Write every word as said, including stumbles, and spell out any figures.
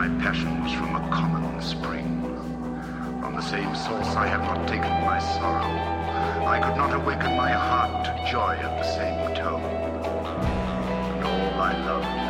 my passion was from a common spring. From the same source I have not taken my sorrow. I could not awaken my heart to joy at the same tone. And all I loved